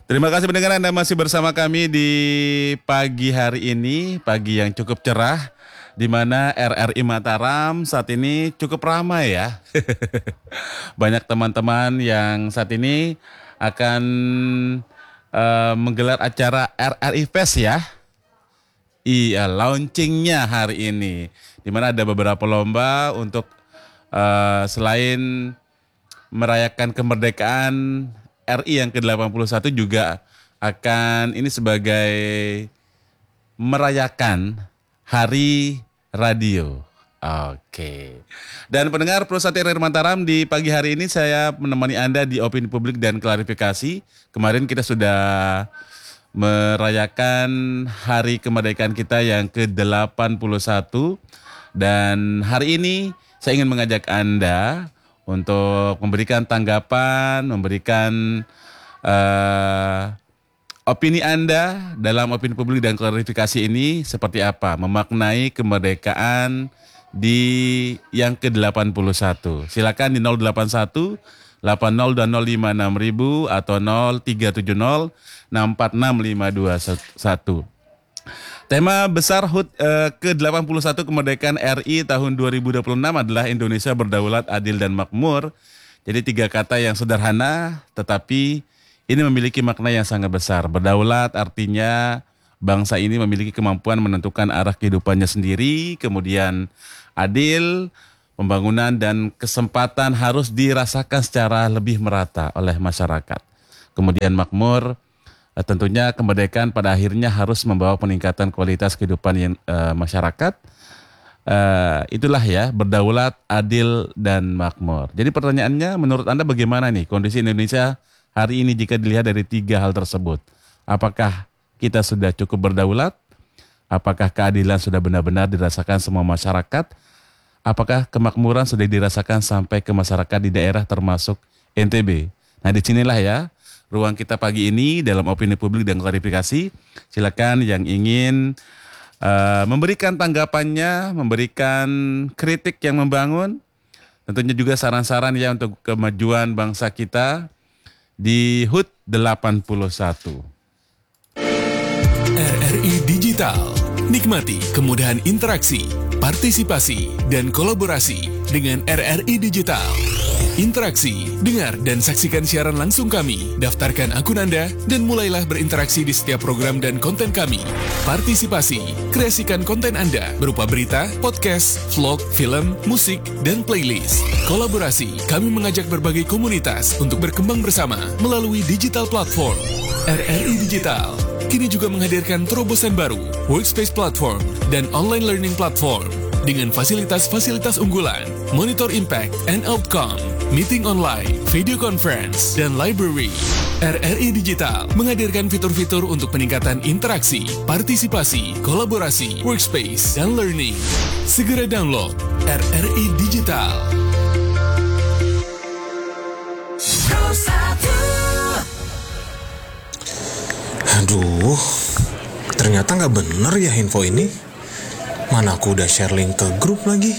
Terima kasih pendengar, Anda masih bersama kami di pagi hari ini, pagi yang cukup cerah, di mana RRI Mataram saat ini cukup ramai ya. Banyak teman-teman yang saat ini akan menggelar acara RRI Fest ya. Iya, launchingnya hari ini, di mana ada beberapa lomba untuk selain merayakan kemerdekaan RI yang ke-81 juga akan ini sebagai merayakan Hari Radio. Oke. Dan pendengar Pro Satria Mataram, di pagi hari ini saya menemani Anda di Opini Publik dan Klarifikasi. Kemarin kita sudah merayakan Hari Kemerdekaan kita yang ke-81. Dan hari ini saya ingin mengajak Anda untuk memberikan tanggapan, memberikan opini Anda dalam Opini Publik dan Klarifikasi ini seperti apa, memaknai kemerdekaan di yang ke-81. Silakan di 081 80 atau 0370 646 5221. Tema besar HUT ke-81 kemerdekaan RI tahun 2026 adalah Indonesia berdaulat, adil, dan makmur. Jadi 3 kata yang sederhana tetapi ini memiliki makna yang sangat besar. Berdaulat artinya bangsa ini memiliki kemampuan menentukan arah kehidupannya sendiri. Kemudian adil, pembangunan dan kesempatan harus dirasakan secara lebih merata oleh masyarakat. Kemudian makmur, tentunya kemerdekaan pada akhirnya harus membawa peningkatan kualitas kehidupan masyarakat. Itulah ya, berdaulat, adil, dan makmur. Jadi pertanyaannya, menurut Anda bagaimana nih kondisi Indonesia hari ini jika dilihat dari 3 hal tersebut? Apakah kita sudah cukup berdaulat? Apakah keadilan sudah benar-benar dirasakan semua masyarakat? Apakah kemakmuran sudah dirasakan sampai ke masyarakat di daerah termasuk NTB? Nah, disinilah ya ruang kita pagi ini dalam Opini Publik dan Klarifikasi. Silakan yang ingin memberikan tanggapannya, memberikan kritik yang membangun, tentunya juga saran-saran ya untuk kemajuan bangsa kita di HUT 81. RRI Digital. Nikmati kemudahan interaksi, partisipasi, dan kolaborasi dengan RRI Digital. Interaksi, dengar dan saksikan siaran langsung kami, daftarkan akun Anda, dan mulailah berinteraksi di setiap program dan konten kami. Partisipasi, kreasikan konten Anda berupa berita, podcast, vlog, film, musik, dan playlist. Kolaborasi, kami mengajak berbagai komunitas untuk berkembang bersama melalui digital platform. RRI Digital kini juga menghadirkan terobosan baru, workspace platform, dan online learning platform dengan fasilitas-fasilitas unggulan, monitor impact and outcome, meeting online, video conference, dan library. RRI Digital menghadirkan fitur-fitur untuk peningkatan interaksi, partisipasi, kolaborasi, workspace, dan learning. Segera download RRI Digital. Aduh, ternyata nggak bener ya info ini. Mana aku udah share link ke grup lagi.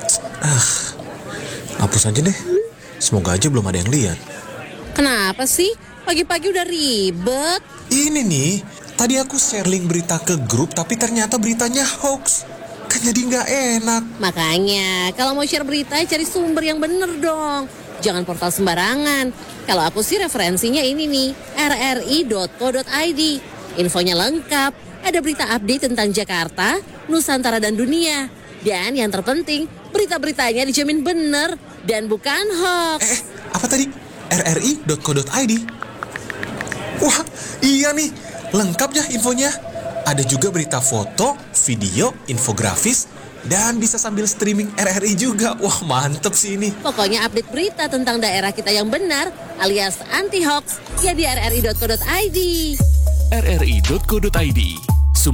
Hapus aja deh. Semoga aja belum ada yang lihat. Kenapa sih? Pagi-pagi udah ribet. Ini nih, tadi aku share link berita ke grup tapi ternyata beritanya hoax. Kan jadi nggak enak. Makanya, kalau mau share berita cari sumber yang bener dong. Jangan portal sembarangan. Kalau aku sih referensinya ini nih, rri.co.id. Infonya lengkap, ada berita update tentang Jakarta, Nusantara, dan dunia. Dan yang terpenting, berita-beritanya dijamin bener dan bukan hoax. Apa tadi? rri.co.id? Wah, iya nih, lengkap ya infonya. Ada juga berita foto, video, infografis, dan bisa sambil streaming RRI juga. Wah, mantep sih ini. Pokoknya update berita tentang daerah kita yang benar alias anti-hoax ya di rri.co.id. rri.co.id,